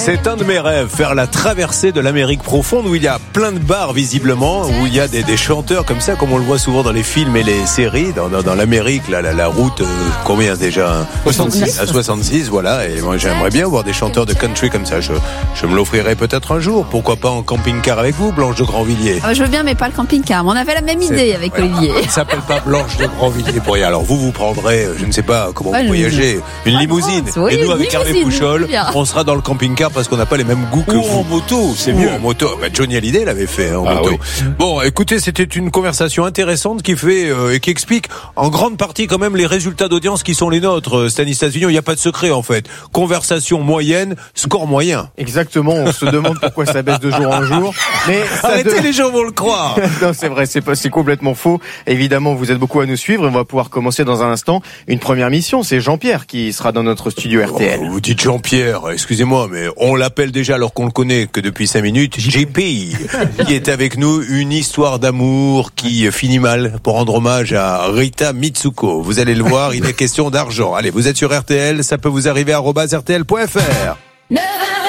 C'est un de mes rêves, faire la traversée de l'Amérique profonde où il y a plein de bars visiblement, où il y a des chanteurs comme ça, comme on le voit souvent dans les films et les séries, dans l'Amérique, la route, combien déjà 66. À 66, voilà, et moi j'aimerais bien voir des chanteurs de country comme ça, je me l'offrirai peut-être un jour, pourquoi pas en camping-car avec vous, Blanche de Grandvilliers. Je veux bien, mais pas le camping-car, mais on avait la même idée avec Olivier. Elle ne s'appelle pas Blanche de Grandvilliers pour rien, alors vous prendrez, je ne sais pas comment vous voyagez, une limousine, oui, et nous avec Hervé Pouchol, bien. on sera dans le camping-car parce qu'on n'a pas les mêmes goûts que vous. En moto, c'est mieux. En moto, Johnny Hallyday l'avait fait en moto. Oui. Bon, écoutez, c'était une conversation intéressante qui fait et qui explique en grande partie quand même les résultats d'audience qui sont les nôtres. Stanislas Vignon, il n'y a pas de secret en fait. Conversation moyenne, score moyen. Exactement, on se demande pourquoi ça baisse de jour en jour. Mais arrêtez, les gens vont le croire. Non, c'est vrai, c'est complètement faux. Évidemment, vous êtes beaucoup à nous suivre et on va pouvoir commencer dans un instant une première mission. C'est Jean-Pierre qui sera dans notre studio RTL. Vous dites Jean-Pierre, excusez-moi, mais on l'appelle déjà alors qu'on le connaît que depuis 5 minutes, JP, qui est avec nous, une histoire d'amour qui finit mal pour rendre hommage à Rita Mitsuko. Vous allez le voir, il est question d'argent. Allez, vous êtes sur RTL, ça peut vous arriver @rtl.fr. 9h30,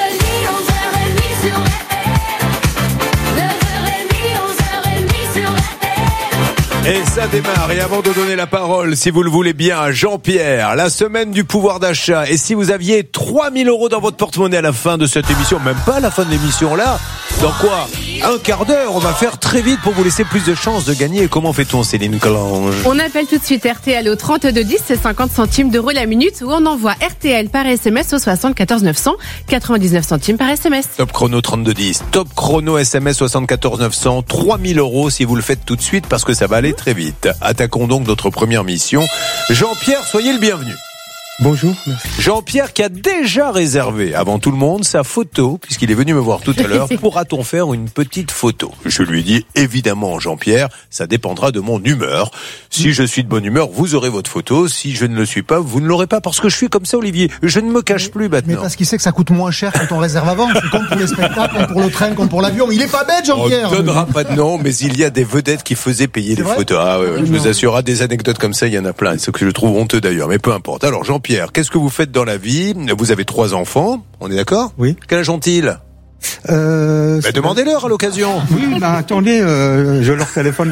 11h30 sur RTL. 9h30, 11h30 sur RTL. Et ça démarre, et avant de donner la parole, si vous le voulez bien, à Jean-Pierre, la semaine du pouvoir d'achat, et si vous aviez 3000 € dans votre porte-monnaie à la fin de cette émission, même pas à la fin de l'émission là, dans quoi un quart d'heure, on va faire très vite pour vous laisser plus de chances de gagner. Comment fait-on, Céline Collange? On appelle tout de suite RTL au 3210, c'est 50 centimes d'euros la minute, ou on envoie RTL par SMS au 74 900, 99 centimes par SMS. Top chrono 3210, top chrono SMS 74 900, 3000 € si vous le faites tout de suite parce que ça va aller très vite. Attaquons donc notre première mission. Jean-Pierre, soyez le bienvenu. Bonjour, merci. Jean-Pierre qui a déjà réservé avant tout le monde sa photo, puisqu'il est venu me voir tout à l'heure. Pourra-t-on faire une petite photo? Je lui dis évidemment, Jean-Pierre, ça dépendra de mon humeur. Si je suis de bonne humeur, vous aurez votre photo. Si je ne le suis pas, vous ne l'aurez pas, parce que je suis comme ça, Olivier. Je ne me cache plus maintenant. Mais parce qu'il sait que ça coûte moins cher quand on réserve avant. C'est comme pour les spectacles, comme pour le train, comme pour l'avion. Il est pas bête, Jean-Pierre. On ne donnera pas de nom, mais il y a des vedettes qui faisaient payer les photos. Ah ouais, je vous assure, des anecdotes comme ça, il y en a plein. C'est ce que je trouve honteux d'ailleurs, mais peu importe. Alors Jean-Pierre, qu'est-ce que vous faites dans la vie? Vous avez 3 enfants, on est d'accord? Oui. Quel âge ont-ils? Demandez-leur à l'occasion. Oui, attendez, je leur téléphone.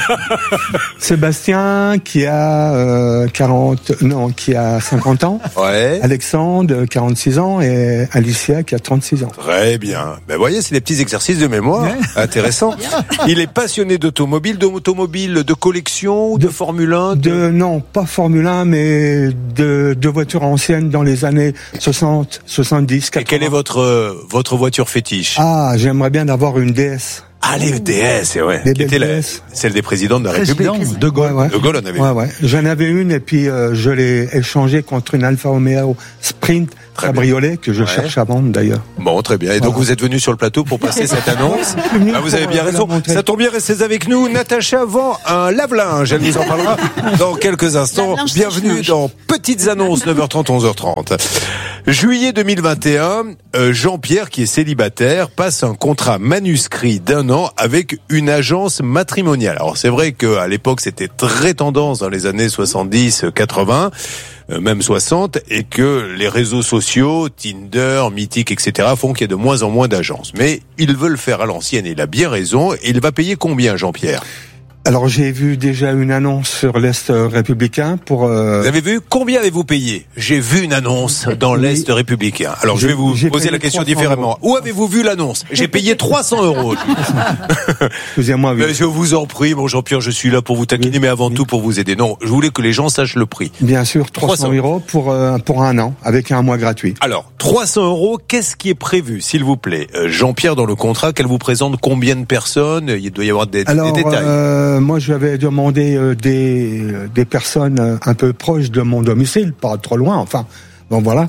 Sébastien qui a qui a 50 ans. Ouais. Alexandre 46 ans et Alicia qui a 36 ans. Très bien. Voyez, c'est des petits exercices de mémoire. Ouais. Intéressant. Il est passionné d'automobile, de collection ou de Formule 1? Non, pas Formule 1, mais de voitures anciennes dans les années 60, 70, 80. Et quelle est votre voiture fétiche? Ah, j'aimerais bien avoir une DS. Ah, les DS, ouais. Qui était celle des présidents de la République. De Gaulle, ouais. De Gaulle, on avait. Ouais. J'en avais une et puis je l'ai échangée contre une Alfa Romeo Sprint cabriolet que je cherche à vendre d'ailleurs. Bon, très bien. Et donc vous êtes venu sur le plateau pour passer cette annonce. Vous avez bien raison. Ça tombe bien, restez avec nous. Natacha vend un lave-linge. Elle nous en parlera dans quelques instants. Bienvenue dans Petites Annonces, 9h30, 11h30. Juillet 2021, Jean-Pierre, qui est célibataire, passe un contrat manuscrit d'1 an avec une agence matrimoniale. Alors c'est vrai qu'à l'époque c'était très tendance dans les années 70, 80, même 60, et que les réseaux sociaux, Tinder, Mythique, etc. font qu'il y a de moins en moins d'agences. Mais ils veulent faire à l'ancienne, et il a bien raison. Et il va payer combien, Jean-Pierre? Alors j'ai vu déjà une annonce sur l'Est républicain pour... Vous avez vu? Combien avez-vous payé? J'ai vu une annonce dans l'Est républicain. Alors je vais vous poser la question différemment. Où avez-vous vu l'annonce? J'ai payé 300 €. Excusez-moi. Oui. Je vous en prie, mon Jean-Pierre, je suis là pour vous taquiner, mais avant tout pour vous aider. Non, je voulais que les gens sachent le prix. Bien sûr, 300 € pour 1 an, avec un mois gratuit. Alors, 300 €, qu'est-ce qui est prévu, s'il vous plaît? Jean-Pierre, dans le contrat, qu'elle vous présente combien de personnes? Il doit y avoir des détails. Moi, je vais demander des personnes un peu proches de mon domicile, pas trop loin, enfin. Bon, voilà.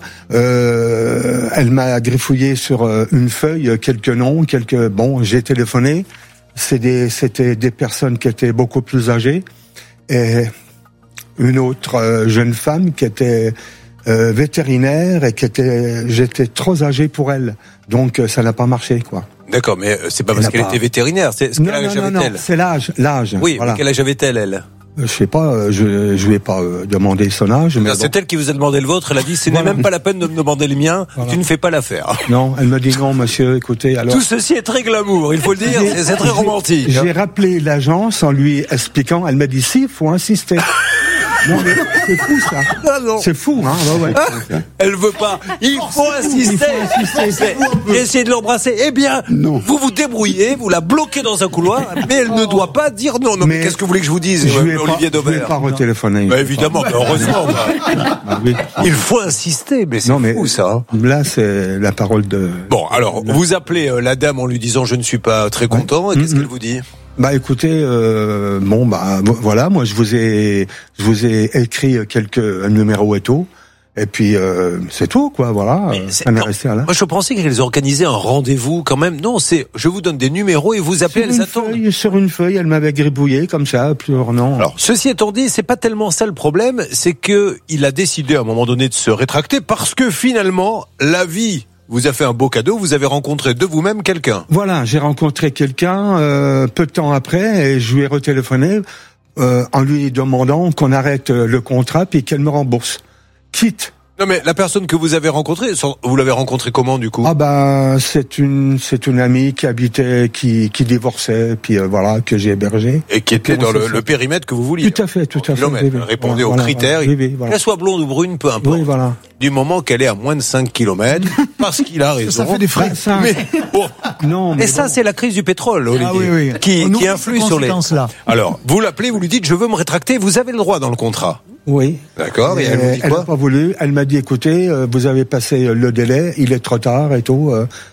Elle m'a griffouillé sur une feuille quelques noms, j'ai téléphoné. C'était des personnes qui étaient beaucoup plus âgées. Et une autre jeune femme qui était vétérinaire et j'étais trop âgé pour elle. Donc, ça n'a pas marché, quoi. D'accord, mais c'est pas parce qu'elle était vétérinaire. Quel âge avait-elle? C'est l'âge. Oui, voilà. mais quel âge avait-elle, elle? Je sais pas, je vais pas demander son âge. Mais c'est elle qui vous a demandé le vôtre. Elle a dit, ce n'est même pas la peine de me demander le mien. Voilà. Tu ne fais pas l'affaire. Non, elle m'a dit non, monsieur. Écoutez, alors. Tout ceci est très glamour, il faut le dire. C'est très romantique. J'ai rappelé l'agence en lui expliquant. Elle m'a dit si, faut insister. Non, mais c'est fou, ça. Ah non. C'est fou, hein. Ouais. Elle veut pas. Il faut insister. J'ai essayé de l'embrasser. Eh bien, non. Vous vous débrouillez, vous la bloquez dans un couloir, mais elle ne doit pas dire non. Non, mais qu'est-ce que vous voulez que je vous dise, Olivier Daubert? Je vais pas retéléphoner. Bah, évidemment, mais heureusement. Oui. Il faut insister, mais c'est fou, ça. Là, c'est la parole de... Bon, alors, vous appelez la dame en lui disant je ne suis pas très content, et qu'est-ce qu'elle vous dit? Bah écoutez, voilà, moi je vous ai écrit quelques numéros et tout, et puis c'est tout quoi, voilà. On est resté là. Moi je pensais qu'elles organisaient un rendez-vous quand même. Non, c'est je vous donne des numéros et vous appelez, elles attendent. Sur une feuille, elle m'avait gribouillé comme ça, plus non. Alors ceci étant dit, c'est pas tellement ça le problème, c'est que il a décidé à un moment donné de se rétracter parce que finalement la vie vous a fait un beau cadeau, vous avez rencontré de vous-même quelqu'un. Voilà, j'ai rencontré quelqu'un peu de temps après et je lui ai retéléphoné en lui demandant qu'on arrête le contrat puis qu'elle me rembourse. Quitte. Non mais la personne que vous avez rencontrée, vous l'avez rencontrée comment du coup? Ah bah c'est une amie qui habitait, qui divorçait, puis voilà que j'ai hébergé. Et qui était dans le périmètre que vous vouliez. Tout à fait. Répondez aux critères. Voilà. Qu'elle soit blonde ou brune, peu importe. Oui, voilà. Du moment qu'elle est à moins de 5 km, parce qu'il a raison. Ça fait des frais. Mais bon. Non. Mais et ça, c'est la crise du pétrole, Olivier, qui influe sur les. Alors, vous l'appelez, vous lui dites, je veux me rétracter. Vous avez le droit dans le contrat. Oui. D'accord. Et elle vous dit quoi? Elle n'a pas voulu. Elle m'a dit, écoutez, vous avez passé le délai, il est trop tard et tout.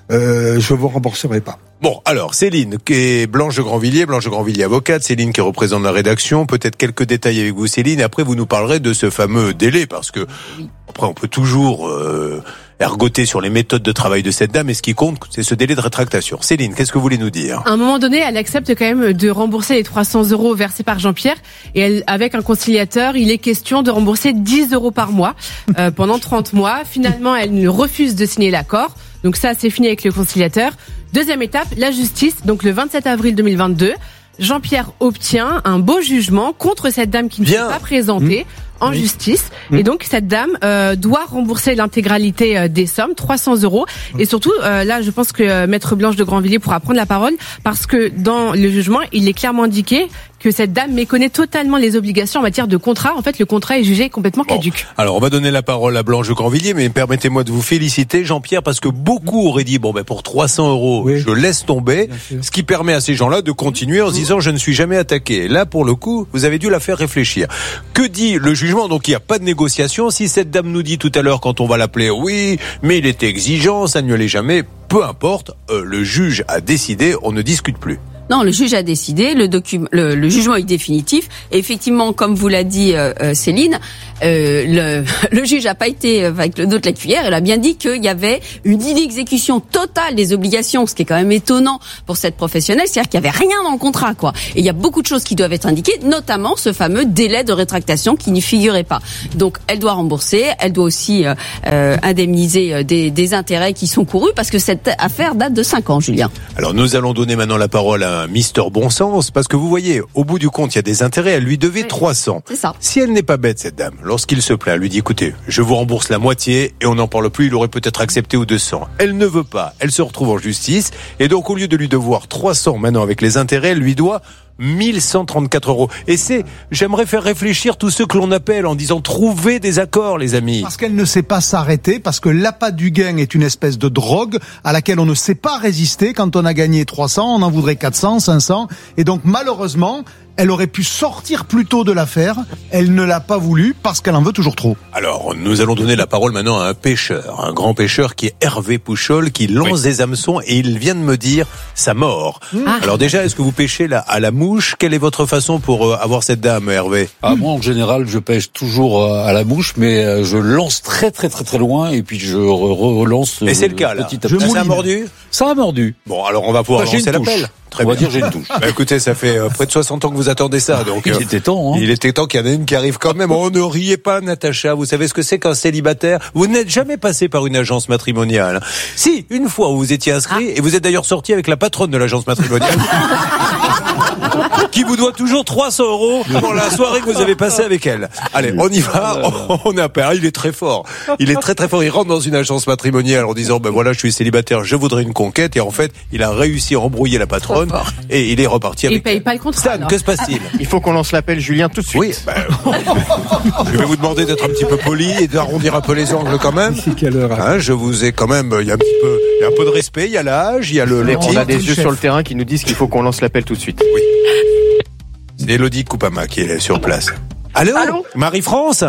Je vous rembourserai pas. Bon, alors, Céline, qui est Blanche de Grandvilliers avocate, Céline qui représente la rédaction, peut-être quelques détails avec vous, Céline, et après vous nous parlerez de ce fameux délai, parce que, après, on peut toujours ergoter sur les méthodes de travail de cette dame, et ce qui compte, c'est ce délai de rétractation. Céline, qu'est-ce que vous voulez nous dire? À un moment donné, elle accepte quand même de rembourser les 300 € versés par Jean-Pierre, et elle, avec un conciliateur, il est question de rembourser 10 € par mois, pendant 30 mois. Finalement, elle refuse de signer l'accord. Donc ça, c'est fini avec le conciliateur. Deuxième étape, la justice. Donc le 27 avril 2022, Jean-Pierre obtient un beau jugement contre cette dame qui ne s'est pas présentée en justice. Et donc cette dame doit rembourser l'intégralité des sommes, 300 €. Et surtout, là, je pense que Maître Blanche de Grandvilliers pourra prendre la parole parce que dans le jugement, il est clairement indiqué que cette dame méconnaît totalement les obligations en matière de contrat. En fait, le contrat est jugé complètement caduc. Alors, on va donner la parole à Blanche de Grandvilliers, mais permettez-moi de vous féliciter, Jean-Pierre, parce que beaucoup auraient dit, pour 300 €, je laisse tomber, ce qui permet à ces gens-là de continuer en se disant, je ne suis jamais attaqué. Là, pour le coup, vous avez dû la faire réfléchir. Que dit le jugement? Donc, il n'y a pas de négociation. Si cette dame nous dit tout à l'heure, quand on va l'appeler, oui, mais il était exigeant, ça ne l'est jamais, peu importe, le juge a décidé, on ne discute plus. Non, le juge a décidé, le jugement est définitif. Et effectivement, comme vous l'a dit Céline, le juge n'a pas été avec le dos de la cuillère. Elle a bien dit qu'il y avait une inexécution totale des obligations, ce qui est quand même étonnant pour cette professionnelle. C'est-à-dire qu'il n'y avait rien dans le contrat, quoi. Et il y a beaucoup de choses qui doivent être indiquées, notamment ce fameux délai de rétractation qui n'y figurait pas. Donc, elle doit rembourser. Elle doit aussi indemniser des intérêts qui sont courus, parce que cette affaire date de 5 ans, Julien. Alors, nous allons donner maintenant la parole à Mister Bon Sens, parce que vous voyez, au bout du compte, il y a des intérêts. Elle lui devait 300. C'est ça. Si elle n'est pas bête, cette dame, lorsqu'il se plaint, elle lui dit, écoutez, je vous rembourse la moitié et on n'en parle plus, il aurait peut-être accepté ou 200. Elle ne veut pas. Elle se retrouve en justice et donc, au lieu de lui devoir 300 maintenant avec les intérêts, elle lui doit 1134 €. Et j'aimerais faire réfléchir tous ceux que l'on appelle en disant trouvez des accords, les amis. Parce qu'elle ne sait pas s'arrêter, parce que l'appât du gain est une espèce de drogue à laquelle on ne sait pas résister. Quand on a gagné 300, on en voudrait 400, 500. Et donc, malheureusement, elle aurait pu sortir plus tôt de l'affaire. Elle ne l'a pas voulu parce qu'elle en veut toujours trop. Alors, nous allons donner la parole maintenant à un pêcheur, un grand pêcheur qui est Hervé Pouchol, qui lance des hameçons et il vient de me dire sa mort. Alors déjà, est-ce que vous pêchez à la mouche? Quelle est votre façon pour avoir cette dame, Hervé? Moi, en général, je pêche toujours à la mouche, mais je lance très très très très loin et puis je relance. Et c'est le cas là. Ça a mordu? Ça a mordu. Bon, alors on va pouvoir lancer l'appel. On va dire j'ai une touche. Écoutez, ça fait près de 60 ans que vous attendez ça, donc il était temps. Il était temps qu'il y en ait une qui arrive quand même. Oh, ne riez pas, Natacha. Vous savez ce que c'est qu'un célibataire? Vous n'êtes jamais passé par une agence matrimoniale. Si, une fois où vous étiez inscrit et vous êtes d'ailleurs sorti avec la patronne de l'agence matrimoniale. qui vous doit toujours 300 € pour la soirée que vous avez passée avec elle. Allez, on y va. On appelle. Il est très fort. Il est très très fort. Il rentre dans une agence matrimoniale en disant, ben voilà, je suis célibataire, je voudrais une conquête. Et en fait, il a réussi à embrouiller la patronne et il est reparti avec. Il paye pas le contrat. Stan, alors. que se passe-t-il? Il faut qu'on lance l'appel, Julien, tout de suite. Oui, je vais vous demander d'être un petit peu poli et d'arrondir un peu les angles quand même. Ici, quelle heure? Hein, je vous ai quand même, il y a un peu de respect, il y a l'âge, il y a le On a des yeux chef. sur le terrain qui nous disent qu'il faut qu'on lance l'appel tout de suite. Oui. C'est Élodie Coupama qui est sur place. Allô, Allô Marie-France?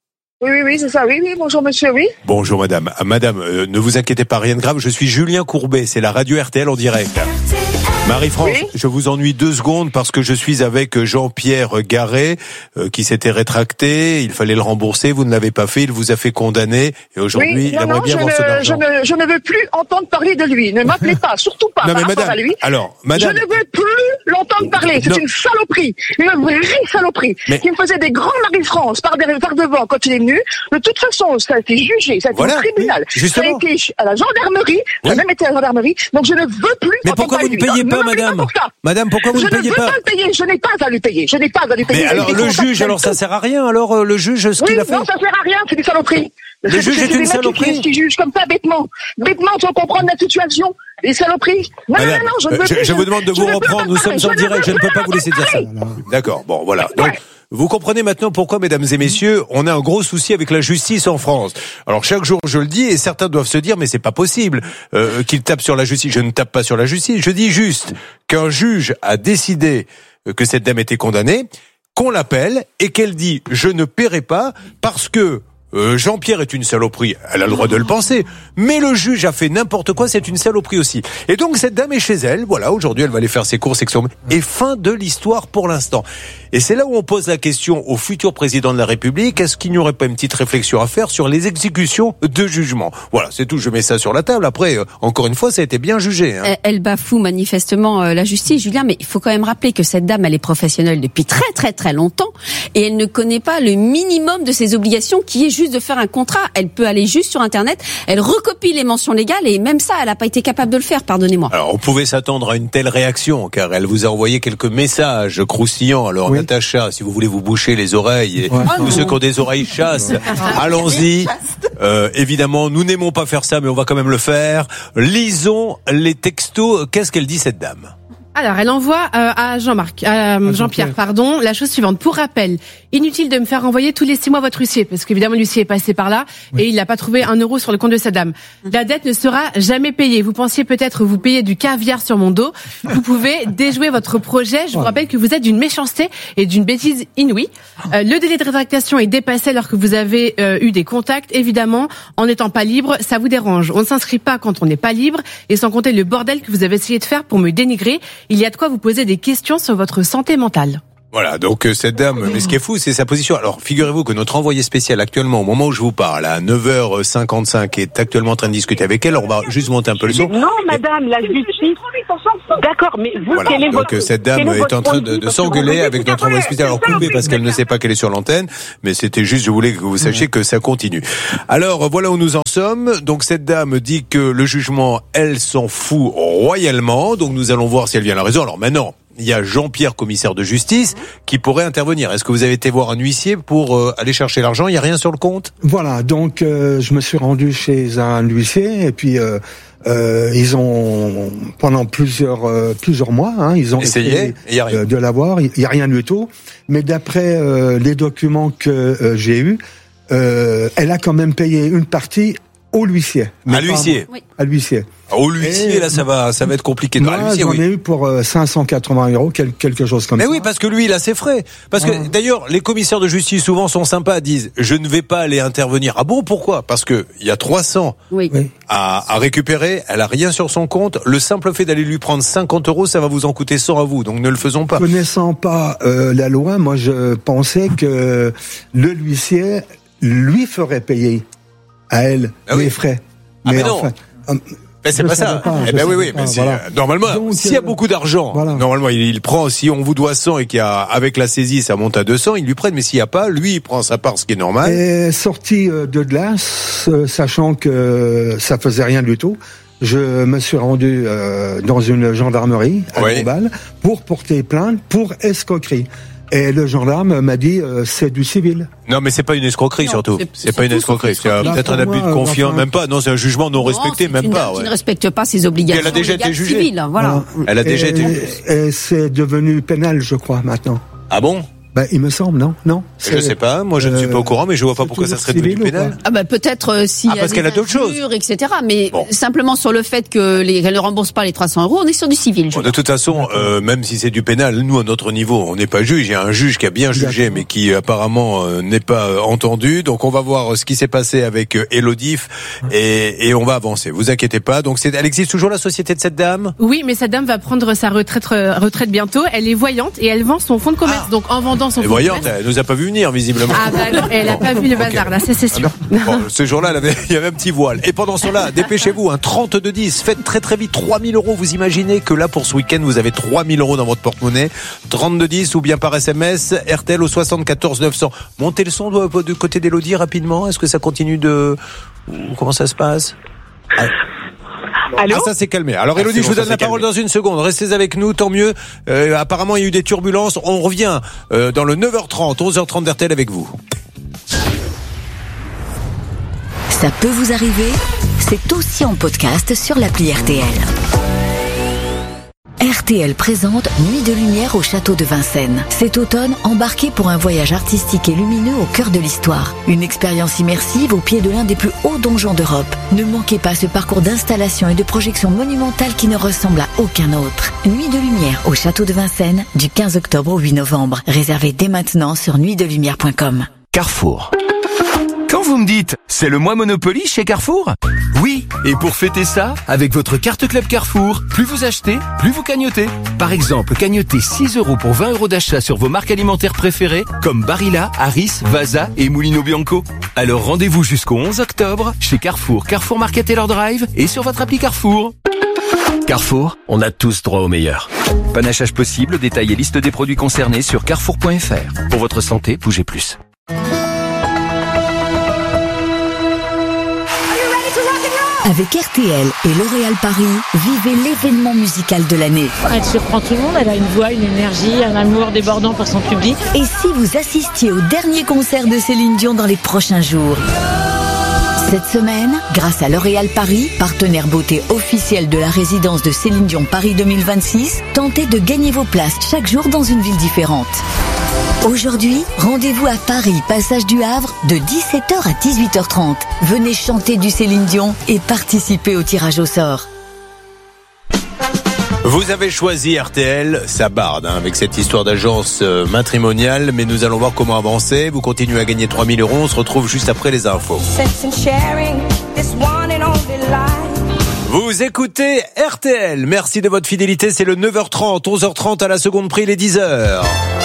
Oui, c'est ça. Oui, bonjour monsieur, oui. Bonjour madame. Madame, ne vous inquiétez pas, rien de grave, je suis Julien Courbet, c'est la radio RTL en direct. Marie-France, Oui. je vous ennuie 2 secondes parce que je suis avec Jean-Pierre Garret qui s'était rétracté, il fallait le rembourser, vous ne l'avez pas fait, il vous a fait condamner et aujourd'hui Oui, il aimerait bien voir son argent. je ne veux plus entendre parler de lui. Ne m'appelez pas, surtout pas Non par mais rapport madame, à lui. alors Je madame, ne veux plus l'entendre parler. C'est Non. une saloperie, une vraie saloperie, Mais- qui me faisait des grands Marie-France par devant quand il est venu. De toute façon, ça a été jugé, ça a été Voilà, au tribunal, oui, justement. ça a été à la gendarmerie, ça a Oui. même été à la gendarmerie. Donc je ne veux plus mais entendre pourquoi vous parler ne de lui. payez Ne pas m'appelez madame? pour ça. Madame, pourquoi vous Je ne payez ne veux pas? pas le payer, je n'ai pas à lui payer. Je n'ai pas à lui payer. Mais alors Il le est juge, alors ça sert à rien, alors le juge, ce qu'il Oui, a fait? non, ça sert à rien, c'est des saloperies. Le C'est- juge c'est est des une mecs saloperie. qui jugent comme ça bêtement. Bêtement, sans comprendre la situation. Les saloperies. Non, Madame, je ne veux plus. je vous demande de je vous ne veux reprendre, pas nous sommes parler, en direct, je ne peux pas vous laisser dire ça. D'accord, bon, voilà. Donc, Ouais. vous comprenez maintenant pourquoi, mesdames et messieurs, on a un gros souci avec la justice en France. Alors, chaque jour, je le dis, et certains doivent se dire, mais c'est pas possible qu'ils tapent sur la justice. Je ne tape pas sur la justice, je dis juste qu'un juge a décidé que cette dame était condamnée, qu'on l'appelle, et qu'elle dit, je ne paierai pas parce que Jean-Pierre est une saloperie, elle a le droit de le penser, mais le juge a fait n'importe quoi, c'est une saloperie aussi. Et donc cette dame est chez elle, voilà, aujourd'hui elle va aller faire ses courses, et fin de l'histoire pour l'instant. Et c'est là où on pose la question au futur président de la République, est-ce qu'il n'y aurait pas une petite réflexion à faire sur les exécutions de jugement? Voilà, c'est tout, je mets ça sur la table, après, encore une fois, ça a été bien jugé. Hein. Elle bafoue manifestement la justice, Julien, mais il faut quand même rappeler que cette dame, elle est professionnelle depuis très très très longtemps et elle ne connaît pas le minimum de ses obligations qui est juste de faire un contrat. Elle peut aller juste sur Internet, elle recopie les mentions légales et même ça, elle n'a pas été capable de le faire, pardonnez-moi. Alors, on pouvait s'attendre à une telle réaction, car elle vous a envoyé quelques messages croustillants. Alors, Oui. Natacha, si vous voulez vous boucher les oreilles, et Ouais. tous ceux qui ont des oreilles chasse, allons-y. Évidemment, nous n'aimons pas faire ça, mais on va quand même le faire. Lisons les textos. Qu'est-ce qu'elle dit, cette dame? Alors, elle envoie à Jean-Pierre, pardon, la chose suivante. Pour rappel, inutile de me faire renvoyer tous les 6 mois votre huissier, parce qu'évidemment l'huissier est passé par là et il n'a pas trouvé 1 euro sur le compte de cette dame. La dette ne sera jamais payée. Vous pensiez peut-être vous payer du caviar sur mon dos. Vous pouvez déjouer votre projet. Je vous rappelle que vous êtes d'une méchanceté et d'une bêtise inouïe. Le délai de rétractation est dépassé alors que vous avez eu des contacts. Évidemment, en n'étant pas libre, ça vous dérange. On ne s'inscrit pas quand on n'est pas libre, et sans compter le bordel que vous avez essayé de faire pour me dénigrer. Il y a de quoi vous poser des questions sur votre santé mentale. Voilà, donc cette dame, mais ce qui est fou, c'est sa position. Alors, figurez-vous que notre envoyé spécial actuellement, au moment où je vous parle, à 9h55, est actuellement en train de discuter avec elle. On va juste monter un peu le son. Non, madame, la justice. D'accord, mais vous, Voilà, quel est donc votre... cette dame quel est est en votre train point vue de parce que s'engueuler vous avec dites, notre envoyé spécial. Alors coupez parce qu'elle ne sait pas qu'elle est sur l'antenne, mais c'était juste, je voulais que vous sachiez que ça continue. Alors voilà où nous en sommes. Donc cette dame dit que le jugement, elle s'en fout royalement. Donc nous allons voir si elle vient à la raison. Alors maintenant, il y a Jean-Pierre, commissaire de justice, qui pourrait intervenir. Est-ce que vous avez été voir un huissier pour aller chercher l'argent? Il n'y a rien sur le compte? Voilà, donc je me suis rendu chez un huissier et puis ils ont pendant plusieurs mois, hein, ils ont essayé, il y a rien. de l'avoir. Il y a rien du tout. Mais d'après les documents que j'ai eus, elle a quand même payé une partie au huissier. À l'huissier. À l'huissier. Au huissier, là, ça va être compliqué. Non, à Moi, l'huissier, j'en oui. ai eu pour 580 €, quelque chose comme Mais ça. oui, parce que lui, il a ses frais. Parce que, d'ailleurs, les commissaires de justice, souvent, sont sympas, disent, je ne vais pas aller intervenir. Ah bon, pourquoi? Parce que il y a 300 Oui. à récupérer, elle a rien sur son compte. Le simple fait d'aller lui prendre 50 €, ça va vous en coûter 100 à vous. Donc, ne le faisons pas. Connaissant pas la loi, moi, je pensais que le huissier lui ferait payer à elle les frais. Ah, mais non. Mais c'est je pas savais ça. pas, Eh je ben oui, savais oui, pas, mais c'est, voilà. normalement, Donc, s'il y a beaucoup d'argent, voilà. normalement, il prend, si on vous doit 100 et qu'il y a, avec la saisie, ça monte à 200, il lui prête, mais s'il y a pas, lui, il prend sa part, ce qui est normal. Et sorti de glace, sachant que ça faisait rien du tout, je me suis rendu dans une gendarmerie à Dombasle pour porter plainte pour escroquerie. Et le gendarme m'a dit c'est du civil. Non, mais c'est pas une escroquerie surtout. C'est pas une escroquerie. C'est peut-être un abus de confiance, même pas. Non, c'est un jugement non respecté, même pas. Qui ne respecte pas ses obligations. Elle a déjà été jugée. Civiles, voilà. Elle a déjà été jugée. Et c'est devenu pénal, je crois, maintenant. Ah bon? Il me semble, non. Je sais pas, moi je ne suis pas au courant, mais je vois pas pourquoi ça serait devenu pénal. Peut-être s'il y a parce qu'elle a d'autres choses, etc. Mais simplement sur le fait qu'elle ne rembourse pas les 300 €, on est sur du civil. De toute façon, même si c'est du pénal, nous à notre niveau, on n'est pas juge. Il y a un juge qui a bien jugé, mais qui apparemment n'est pas entendu. Donc on va voir ce qui s'est passé avec Elodif et on va avancer. Vous inquiétez pas. Donc elle existe toujours la société de cette dame? Oui, mais cette dame va prendre sa retraite bientôt. Elle est voyante et elle vend son fonds de commerce. Donc en vendant son fonds de commerce, elle nous a pas vu venir visiblement. Non, elle a pas vu le bazar là, c'est sûr. Ce jour-là, il y avait un petit voile. Et pendant ce temps-là, dépêchez-vous, 32-10, faites très très vite, 3 000 €. Vous imaginez que là, pour ce week-end, vous avez 3 000 € dans votre porte-monnaie. 32-10 ou bien par SMS, RTL au 74 900. Montez le son du côté d'Élodie rapidement. Est-ce que ça continue de... Comment ça se passe? Allô? Ça s'est calmé. Alors Élodie, je vous donne la parole dans une seconde. Restez avec nous, tant mieux. Apparemment, il y a eu des turbulences. On revient dans le 9h30, 11h30 d'RTL avec vous. Ça peut vous arriver, c'est aussi en podcast sur l'appli RTL. RTL présente Nuit de lumière au château de Vincennes. Cet automne, embarquez pour un voyage artistique et lumineux au cœur de l'histoire. Une expérience immersive au pied de l'un des plus hauts donjons d'Europe. Ne manquez pas ce parcours d'installation et de projection monumentale qui ne ressemble à aucun autre. Nuit de lumière au château de Vincennes du 15 octobre au 8 novembre. Réservez dès maintenant sur nuitdelumière.com. Carrefour. Quand vous me dites « c'est le mois Monopoly chez Carrefour », oui, et pour fêter ça, avec votre carte Club Carrefour, plus vous achetez, plus vous cagnotez. Par exemple, cagnotez 6 € pour 20 € d'achat sur vos marques alimentaires préférées, comme Barilla, Harris, Vasa et Mulino Bianco. Alors rendez-vous jusqu'au 11 octobre chez Carrefour, Carrefour Market Taylor Drive et sur votre appli Carrefour. Carrefour, on a tous droit au meilleur. Panachage possible, détail et liste des produits concernés sur carrefour.fr. Pour votre santé, bougez plus. Avec RTL et L'Oréal Paris, vivez l'événement musical de l'année. Elle surprend tout le monde, elle a une voix, une énergie, un amour débordant pour son public. Et si vous assistiez au dernier concert de Céline Dion dans les prochains jours? Cette semaine, grâce à L'Oréal Paris, partenaire beauté officiel de la résidence de Céline Dion Paris 2026, tentez de gagner vos places chaque jour dans une ville différente. Aujourd'hui, rendez-vous à Paris, passage du Havre, de 17h à 18h30. Venez chanter du Céline Dion et participer au tirage au sort. Vous avez choisi RTL, ça barde avec cette histoire d'agence matrimoniale, mais nous allons voir comment avancer. Vous continuez à gagner 3 000 €, on se retrouve juste après les infos. Vous écoutez RTL, merci de votre fidélité, c'est le 9h30, 11h30 à la seconde prix, les 10h.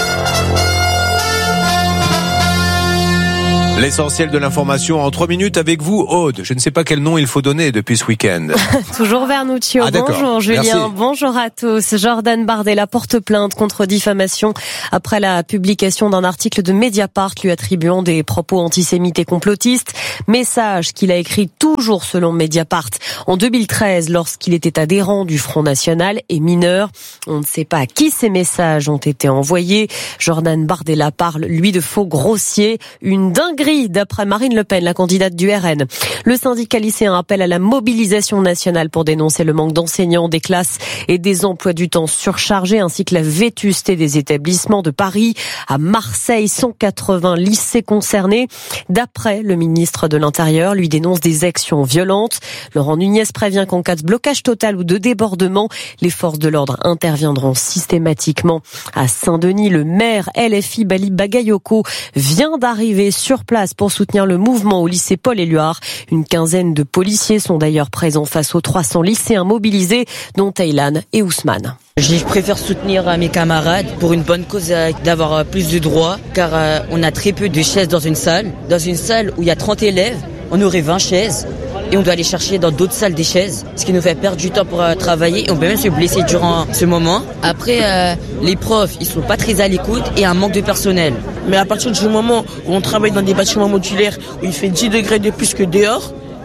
L'essentiel de l'information en 3 minutes avec vous, Aude. Je ne sais pas quel nom il faut donner depuis ce week-end. Toujours Vernuccio. Bonjour Julien. Merci. Bonjour à tous. Jordan Bardella porte plainte contre diffamation après la publication d'un article de Mediapart lui attribuant des propos antisémites et complotistes. Message qu'il a écrit toujours selon Mediapart en 2013 lorsqu'il était adhérent du Front National et mineur. On ne sait pas à qui ces messages ont été envoyés. Jordan Bardella parle, lui, de faux grossiers. Une dinguerie d'après Marine Le Pen, la candidate du RN. Le syndicat lycéen appelle à la mobilisation nationale pour dénoncer le manque d'enseignants, des classes et des emplois du temps surchargés, ainsi que la vétusté des établissements de Paris. À Marseille, 180 lycées concernés. D'après le ministre de l'Intérieur, lui dénonce des actions violentes. Laurent Nunez prévient qu'en cas de blocage total ou de débordement, les forces de l'ordre interviendront systématiquement. À Saint-Denis, le maire LFI Bali Bagayoko vient d'arriver sur place pour soutenir le mouvement au lycée Paul-Éluard. Une quinzaine de policiers sont d'ailleurs présents face aux 300 lycéens mobilisés, dont Taylan et Ousmane. Je préfère soutenir mes camarades pour une bonne cause, d'avoir plus de droits, car on a très peu de chaises dans une salle. Dans une salle où il y a 30 élèves, on aurait 20 chaises. Et on doit aller chercher dans d'autres salles des chaises, ce qui nous fait perdre du temps pour travailler. Et on peut même se blesser durant ce moment. Après, les profs, ils sont pas très à l'écoute et un manque de personnel. Mais à partir du moment où on travaille dans des bâtiments modulaires où il fait 10 degrés de plus que dehors,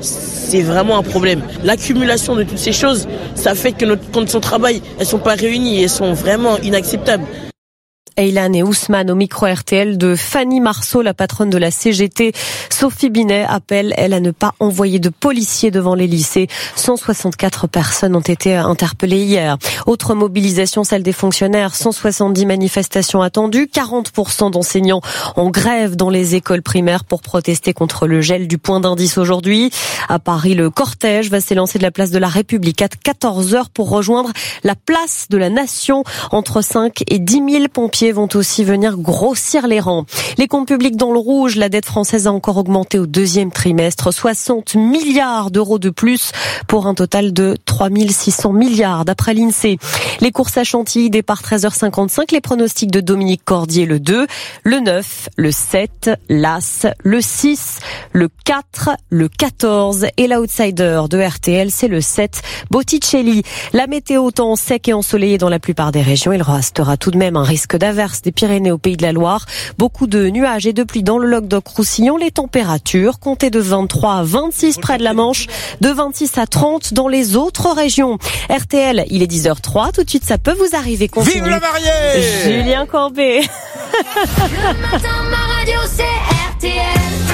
c'est vraiment un problème. L'accumulation de toutes ces choses, ça fait que nos conditions de travail, elles sont pas réunies et elles sont vraiment inacceptables. Aylan et Ousmane au micro RTL de Fanny Marceau, la patronne de la CGT. Sophie Binet appelle, elle, à ne pas envoyer de policiers devant les lycées. 164 personnes ont été interpellées hier. Autre mobilisation, celle des fonctionnaires. 170 manifestations attendues. 40% d'enseignants en grève dans les écoles primaires pour protester contre le gel du point d'indice aujourd'hui. À Paris, le cortège va s'élancer de la place de la République à 14h pour rejoindre la place de la Nation. Entre 5 et 10 000 pompiers vont aussi venir grossir les rangs. Les comptes publics dans le rouge, la dette française a encore augmenté au deuxième trimestre, 60 milliards d'euros de plus pour un total de 3 600 milliards d'après l'INSEE. Les courses à Chantilly, départ 13h55, les pronostics de Dominique Cordier, le 2, le 9, le 7, l'As, le 6, le 4, le 14 et l'outsider de RTL, c'est le 7, Botticelli. La météo, temps sec et ensoleillé dans la plupart des régions, il restera tout de même un risque d'averse des Pyrénées au Pays de la Loire. Beaucoup de nuages et de pluie dans le Languedoc-Roussillon. Les températures comptez de 23 à 26 près de la Manche, de 26 à 30 dans les autres régions. RTL, il est 10h03. Tout de suite, ça peut vous arriver. Continue. Vive la mariée! Julien Courbet. Le matin, ma radio, c'est RTL.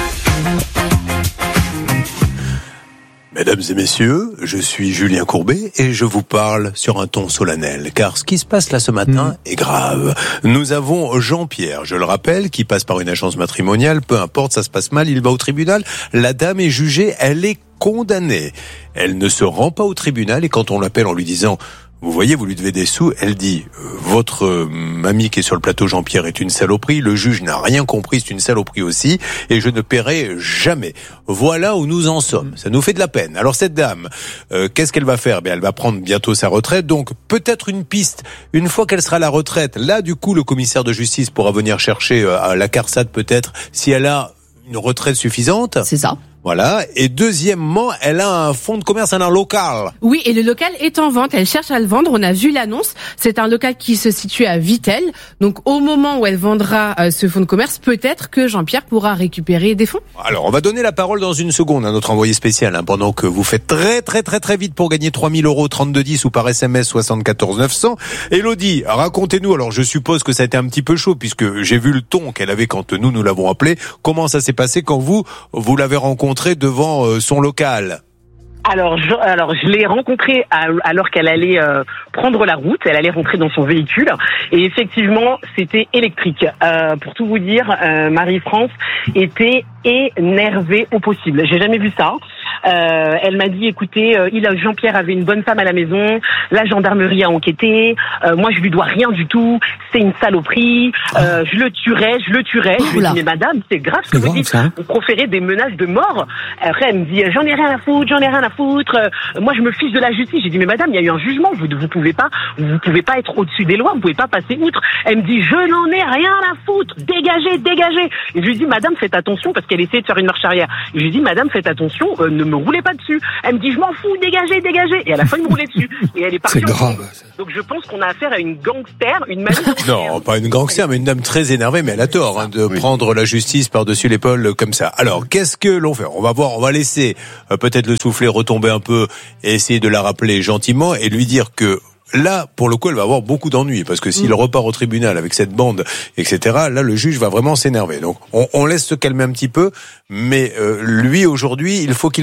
Mesdames et messieurs, je suis Julien Courbet et je vous parle sur un ton solennel, car ce qui se passe là ce matin est grave. Nous avons Jean-Pierre, je le rappelle, qui passe par une agence matrimoniale, peu importe, ça se passe mal, il va au tribunal, la dame est jugée, elle est condamnée. Elle ne se rend pas au tribunal et quand on l'appelle en lui disant... Vous voyez, vous lui devez des sous. Elle dit, votre mamie qui est sur le plateau, Jean-Pierre, est une saloperie. Le juge n'a rien compris, c'est une saloperie aussi. Et je ne paierai jamais. Voilà où nous en sommes. Ça nous fait de la peine. Alors cette dame, qu'est-ce qu'elle va faire? Elle va prendre bientôt sa retraite. Donc peut-être une piste. Une fois qu'elle sera à la retraite, là du coup le commissaire de justice pourra venir chercher à la CARSAT peut-être si elle a une retraite suffisante. C'est ça. Voilà. Et deuxièmement, elle a un fonds de commerce, elle a un local. Oui, et le local est en vente. Elle cherche à le vendre. On a vu l'annonce. C'est un local qui se situe à Vittel. Donc, au moment où elle vendra ce fonds de commerce, peut-être que Jean-Pierre pourra récupérer des fonds. Alors, on va donner la parole dans une seconde à notre envoyé spécial, pendant que vous faites très vite pour gagner 3 000 euros, 3210 ou par SMS 74 900. Élodie, racontez-nous. Alors, je suppose que ça a été un petit peu chaud puisque j'ai vu le ton qu'elle avait quand nous l'avons appelée. Comment ça s'est passé quand vous l'avez rencontrée devant son local? Alors je l'ai rencontrée alors qu'elle allait prendre la route, elle allait rentrer dans son véhicule et effectivement c'était électrique. Pour tout vous dire, Marie-France était énervée au possible. J'ai jamais vu ça. Elle m'a dit, écoutez, Jean-Pierre avait une bonne femme à la maison, la gendarmerie a enquêté, moi je lui dois rien du tout, c'est une saloperie, je le tuerai. Je lui ai dit, mais madame, c'est grave ce que vous dites, vous proférez des menaces de mort. Après elle me dit, j'en ai rien à foutre, moi je me fiche de la justice. J'ai dit, mais madame, il y a eu un jugement, vous pouvez pas être au-dessus des lois, vous pouvez pas passer outre. Elle me dit, je n'en ai rien à foutre, dégagez. Et je lui dis, madame, faites attention, parce qu'elle essayait de faire une marche arrière. Et je lui dis, madame, faites attention, ne me roulez pas dessus. Elle me dit, je m'en fous, dégagez. Et à la fin, il me roulait dessus. Et elle est partie. C'est grave. Donc je pense qu'on a affaire à une gangster, une manifestante. Non, pas une gangster, mais une dame très énervée, mais elle a tort de prendre la justice par-dessus l'épaule comme ça. Alors, qu'est-ce que l'on fait? On va laisser peut-être le soufflet retomber un peu et essayer de la rappeler gentiment et lui dire que là, pour le coup, elle va avoir beaucoup d'ennuis parce que s'il repart au tribunal avec cette bande, etc., là, le juge va vraiment s'énerver. Donc, on laisse se calmer un petit peu, mais lui, aujourd'hui, il faut qu'il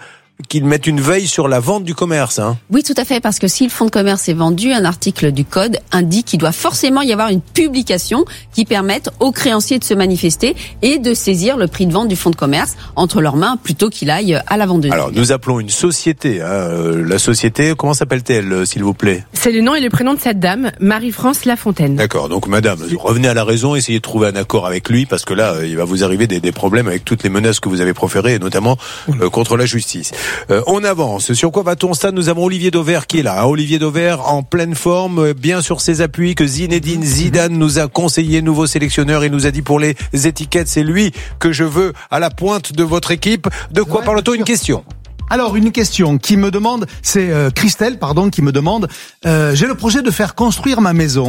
mette une veille sur la vente du commerce. Oui, tout à fait, parce que si le fonds de commerce est vendu, un article du code indique qu'il doit forcément y avoir une publication qui permette aux créanciers de se manifester et de saisir le prix de vente du fonds de commerce entre leurs mains plutôt qu'il aille à la vendeuse. Alors, nous appelons une société. La société, comment s'appelle-t-elle, s'il vous plaît? C'est le nom et le prénom de cette dame, Marie-France Lafontaine. D'accord, donc madame, revenez à la raison, essayez de trouver un accord avec lui, parce que là, il va vous arriver des problèmes avec toutes les menaces que vous avez proférées, et notamment contre la justice. On avance. Sur quoi va-t-on stade? Nous avons Olivier Dauvert qui est là. Olivier Dauvert en pleine forme, bien sur ses appuis, que Zinedine Zidane nous a conseillé, nouveau sélectionneur, et nous a dit pour les étiquettes, c'est lui que je veux à la pointe de votre équipe. De quoi parle-t-on? Une question. Alors, une question qui me demande, c'est Christelle, qui me demande, j'ai le projet de faire construire ma maison.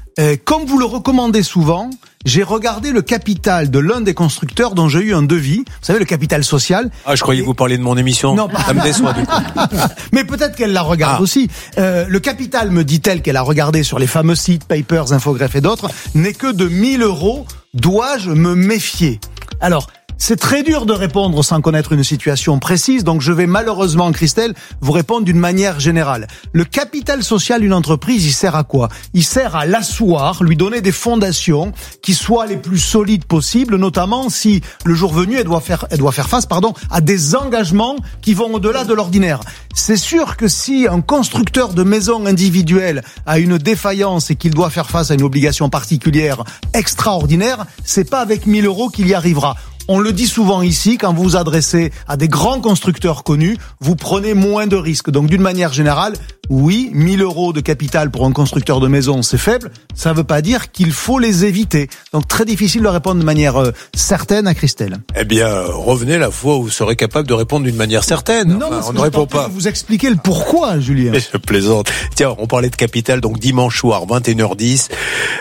Comme vous le recommandez souvent, j'ai regardé le capital de l'un des constructeurs dont j'ai eu un devis. Vous savez, le capital social. Ah, je croyais que vous parliez de mon émission. Non, ça me déçoit du coup. Mais peut-être qu'elle la regarde aussi. Le capital, me dit-elle, qu'elle a regardé sur les fameux sites, Papers, Infogreffe et d'autres, n'est que de 1 000 €. Dois-je me méfier? Alors, c'est très dur de répondre sans connaître une situation précise, donc je vais malheureusement, Christelle, vous répondre d'une manière générale. Le capital social d'une entreprise, il sert à quoi? Il sert à l'asseoir, lui donner des fondations qui soient les plus solides possibles, notamment si le jour venu, elle doit faire face, à des engagements qui vont au-delà de l'ordinaire. C'est sûr que si un constructeur de maisons individuelles a une défaillance et qu'il doit faire face à une obligation particulière extraordinaire, c'est pas avec 1 000 € qu'il y arrivera. On le dit souvent ici, quand vous vous adressez à des grands constructeurs connus, vous prenez moins de risques. Donc d'une manière générale, oui, 1 000 € de capital pour un constructeur de maison, c'est faible. Ça ne veut pas dire qu'il faut les éviter. Donc très difficile de répondre de manière certaine à Christelle. Eh bien, revenez la fois où vous serez capable de répondre d'une manière certaine. Non, on ne répond pas. Vous expliquez le pourquoi, Julien. Je plaisante. Tiens, on parlait de capital, donc dimanche soir, 21h10,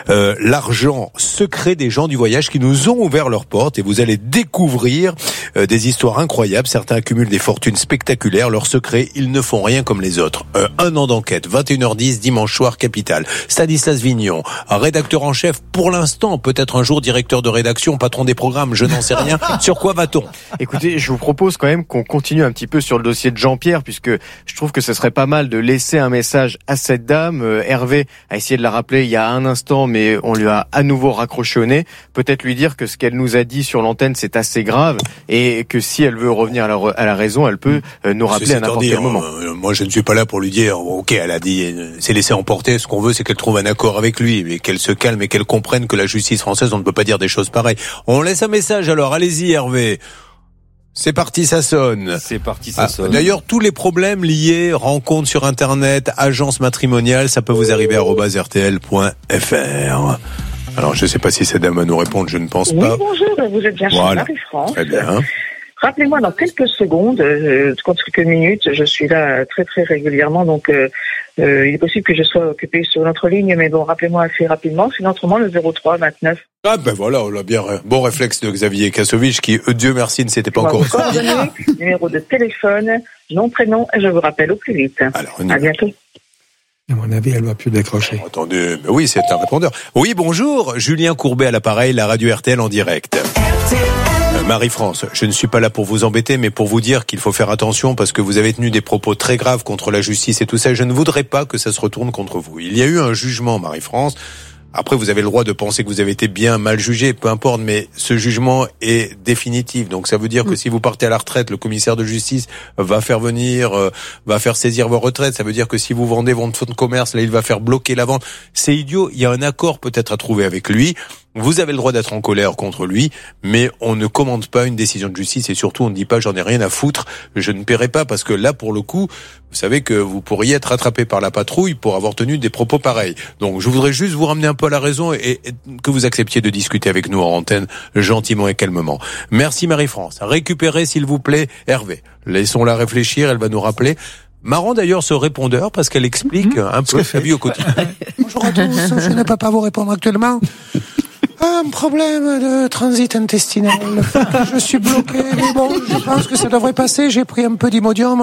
l'argent secret des gens du voyage qui nous ont ouvert leurs portes, et vous allez découvrir des histoires incroyables. Certains accumulent des fortunes spectaculaires. Leur secret, ils ne font rien comme les autres. Un an d'enquête, 21h10, dimanche soir, Capital. Stanislas Vignon, rédacteur en chef pour l'instant, peut-être un jour directeur de rédaction, patron des programmes, je n'en sais rien. Sur quoi va-t-on? Écoutez, je vous propose quand même qu'on continue un petit peu sur le dossier de Jean-Pierre, puisque je trouve que ce serait pas mal de laisser un message à cette dame. Hervé a essayé de la rappeler il y a un instant, mais on lui a à nouveau raccroché au nez. Peut-être lui dire que ce qu'elle nous a dit sur l'antenne, c'est assez grave, et que si elle veut revenir à la raison, elle peut nous rappeler à n'importe quel moment. Moi, je ne suis pas là pour lui dire, ok, elle a dit, c'est laissé emporter. Ce qu'on veut, c'est qu'elle trouve un accord avec lui, mais qu'elle se calme et qu'elle comprenne que la justice française, on ne peut pas dire des choses pareilles. On laisse un message alors. Allez-y, Hervé. C'est parti, ça sonne. C'est parti, ça sonne. D'ailleurs, tous les problèmes liés, rencontres sur Internet, agences matrimoniales, ça peut vous arriver à @rtl.fr. Alors, je ne sais pas si cette dame va nous répondre, je ne pense pas. Oui, bonjour, vous êtes bien chez Marie-France. Très bien. Rappelez-moi dans quelques secondes, quelques minutes, je suis là très très régulièrement, donc il est possible que je sois occupé sur notre ligne, mais bon, rappelez-moi assez rapidement, sinon autrement le 03 29. Ah ben voilà, on l'a bien. Bon réflexe de Xavier Kassovitch qui, Dieu merci, ne s'était pas encore coordonnées, numéro de téléphone, nom, prénom, et je vous rappelle au plus vite. Alors, à bientôt. À mon avis, elle ne va plus décrocher. Attendez, mais oui, c'est un répondeur. Oui, bonjour, Julien Courbet à l'appareil, la radio RTL en direct. Marie-France, je ne suis pas là pour vous embêter, mais pour vous dire qu'il faut faire attention parce que vous avez tenu des propos très graves contre la justice et tout ça. Je ne voudrais pas que ça se retourne contre vous. Il y a eu un jugement, Marie-France. Après, vous avez le droit de penser que vous avez été bien, mal jugé, peu importe, mais ce jugement est définitif. Donc, ça veut dire que si vous partez à la retraite, le commissaire de justice va faire saisir vos retraites. Ça veut dire que si vous vendez votre fonds de commerce, là, il va faire bloquer la vente. C'est idiot. Il y a un accord peut-être à trouver avec lui. Vous avez le droit d'être en colère contre lui, mais on ne commande pas une décision de justice et surtout on ne dit pas j'en ai rien à foutre, je ne paierai pas parce que là pour le coup, vous savez que vous pourriez être rattrapé par la patrouille pour avoir tenu des propos pareils. Donc je voudrais juste vous ramener un peu à la raison et que vous acceptiez de discuter avec nous en antenne gentiment et calmement. Merci Marie-France. Récupérez s'il vous plaît Hervé. Laissons-la réfléchir, elle va nous rappeler. Marrant d'ailleurs ce répondeur parce qu'elle explique un peu sa vie au quotidien. Bonjour à tous, je ne peux pas vous répondre actuellement. Un problème de transit intestinal. Je suis bloqué, mais bon, je pense que ça devrait passer. J'ai pris un peu d'Imodium.